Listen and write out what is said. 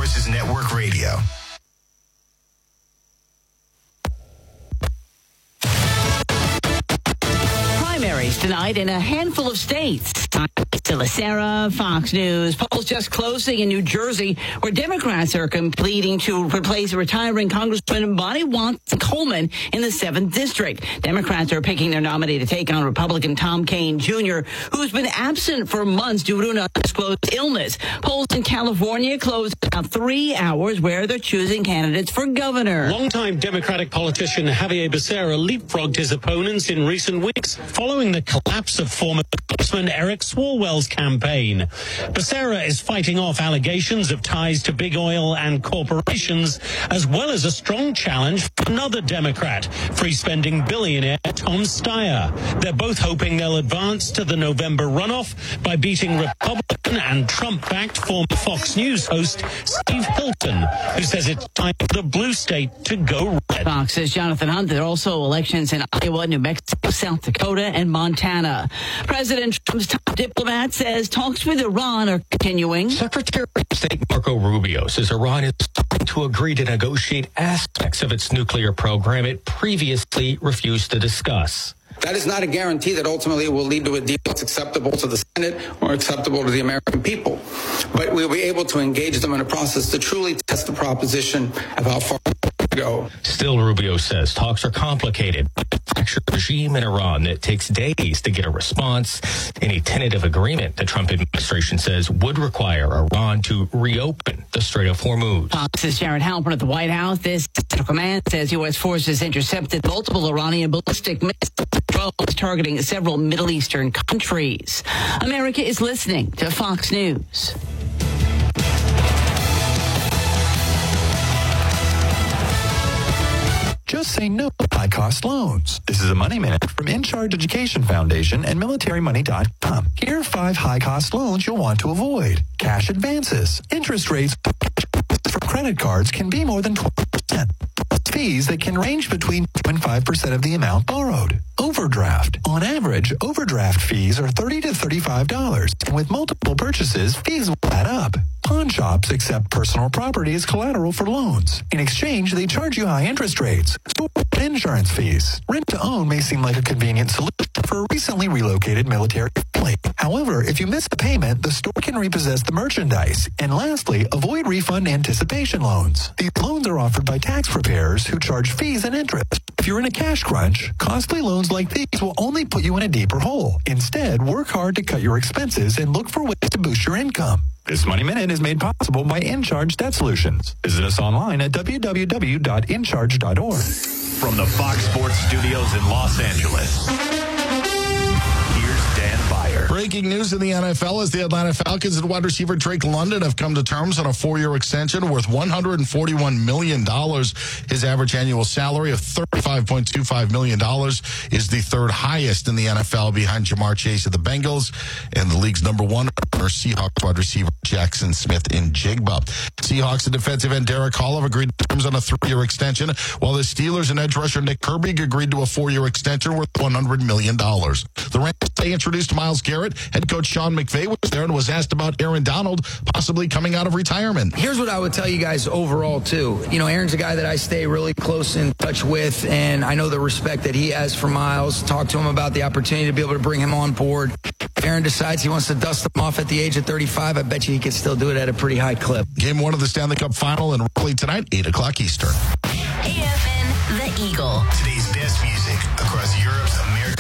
Voices Network Radio. Primaries tonight in a handful of states. Sarah, Fox News. Polls just closing in New Jersey, where Democrats are completing to replace retiring Congressman Bonnie Watson Coleman in the 7th District. Democrats are picking their nominee to take on Republican Tom Kean Jr., who's been absent for months due to an undisclosed illness. Polls in California closed about 3 hours, where they're choosing candidates for governor. Longtime Democratic politician Javier Becerra leapfrogged his opponents in recent weeks following the collapse of former Congressman Eric Swalwell's campaign. Becerra is fighting off allegations of ties to big oil and corporations, as well as a strong challenge from another Democrat, free-spending billionaire Tom Steyer. They're both hoping they'll advance to the November runoff by beating Republican and Trump-backed former Fox News host Steve Hilton, who says it's time for the blue state to go red. Fox's Jonathan Hunt. There are also elections in Iowa, New Mexico, South Dakota, and Montana. President Trump's top diplomat says talks with Iran are continuing. Secretary of State Marco Rubio says Iran is starting to agree to negotiate aspects of its nuclear program it previously refused to discuss. That is not a guarantee that ultimately will lead to a deal that's acceptable to the Senate or acceptable to the American people. But we'll be able to engage them in a process to truly test the proposition of how far to go. Still, Rubio says talks are complicated. A fractured regime in Iran that takes days to get a response. Any tentative agreement the Trump administration says would require Iran to reopen the Strait of Hormuz. Fox's Jared Halpern at the White House. This command says U.S. forces intercepted multiple Iranian ballistic missiles targeting several Middle Eastern countries. America is listening to Fox News. Just say no to high-cost loans. This is a Money Minute from In Charge Education Foundation and MilitaryMoney.com. Here are 5 high-cost loans you'll want to avoid. Cash advances. Interest rates for credit cards can be more than 12%. Fees that can range between 2 and 5% of the amount borrowed. Overdraft. On average, overdraft fees are $30 to $35. And with multiple purchases, fees will add up. Pawn shops accept personal property as collateral for loans. In exchange, they charge you high interest rates. So insurance fees. Rent to own may seem like a convenient solution for a recently relocated military family. However, if you miss the payment, the store can repossess the merchandise. And lastly, avoid refund anticipation loans. These loans are offered by tax preparers who charge fees and interest. If you're in a cash crunch, costly loans like these will only put you in a deeper hole. Instead, work hard to cut your expenses and look for ways to boost your income. This Money Minute is made possible by InCharge Debt Solutions. Visit us online at www.incharge.org. From the Fox Sports Studios in Los Angeles, here's Dan Byer. Breaking news in the NFL as the Atlanta Falcons and wide receiver Drake London have come to terms on a 4-year extension worth $141 million. His average annual salary of $35.25 million is the 3rd highest in the NFL behind Jamar Chase of the Bengals and the league's number 1 Seahawks wide receiver Jackson Smith-Njigba. Seahawks and defensive end Derek Hall have agreed to terms on a 3-year extension, while the Steelers and edge rusher Nick Kirby agreed to a 4-year extension worth $100 million. The Rams introduced Myles Garrett. Head coach Sean McVay was there and was asked about Aaron Donald possibly coming out of retirement. Here's what I would tell you guys overall, too. You know, Aaron's a guy that I stay really close in touch with, and I know the respect that he has for Myles. Talk to him about the opportunity to be able to bring him on board. If Aaron decides he wants to dust him off at the age of 35, I bet you he could still do it at a pretty high clip. Game 1 of the Stanley Cup Final in Raleigh tonight, 8 o'clock Eastern. AFN The Eagle. Today's best music across Europe's American